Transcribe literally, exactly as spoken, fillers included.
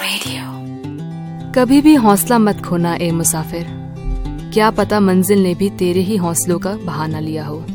Radio. कभी भी हौसला मत खोना ए मुसाफिर, क्या पता मंजिल ने भी तेरे ही हौसलों का बहाना लिया हो।